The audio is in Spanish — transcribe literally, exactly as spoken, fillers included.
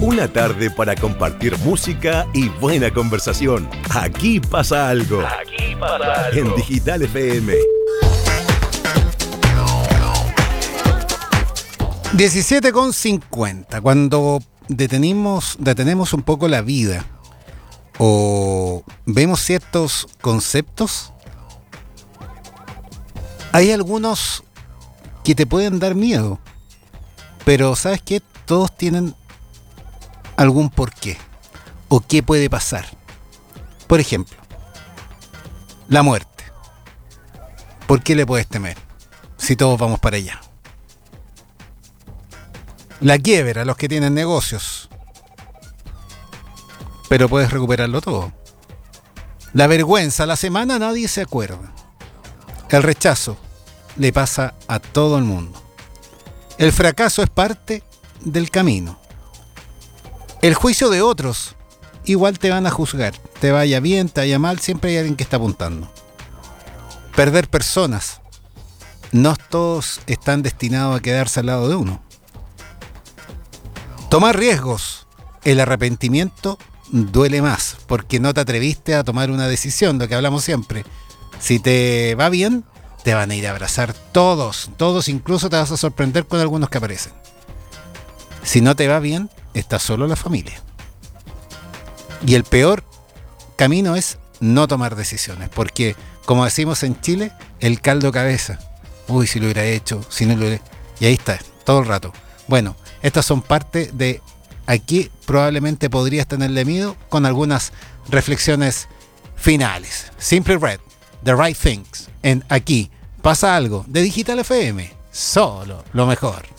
Una tarde para compartir música y buena conversación. Aquí pasa algo. Aquí pasa algo. En Digital F M. diecisiete con cincuenta. Cuando detenimos, detenemos un poco la vida o vemos ciertos conceptos, hay algunos que te pueden dar miedo, pero ¿sabes qué? Todos tienen algún porqué o qué puede pasar. Por ejemplo, la muerte. ¿Por qué le puedes temer si todos vamos para allá? La quiebra, los que tienen negocios, pero puedes recuperarlo todo. La vergüenza, la semana nadie se acuerda. El rechazo le pasa a todo el mundo. El fracaso es parte del camino. El juicio de otros, igual te van a juzgar. Te vaya bien, te vaya mal, siempre hay alguien que está apuntando. Perder personas. No todos están destinados a quedarse al lado de uno. Tomar riesgos. El arrepentimiento duele más, porque no te atreviste a tomar una decisión, lo que hablamos siempre. Si te va bien, te van a ir a abrazar todos, todos, incluso te vas a sorprender con algunos que aparecen. Si no te va bien, está solo la familia. Y el peor camino es no tomar decisiones, porque, como decimos en Chile, el caldo cabeza. Uy, si lo hubiera hecho, si no lo hubiera... Y ahí está, todo el rato. Bueno, estas son parte de aquí probablemente podrías tenerle miedo, con algunas reflexiones finales. Simply Red, The Right Things, en Aquí Pasa Algo, de Digital F M. Solo lo mejor.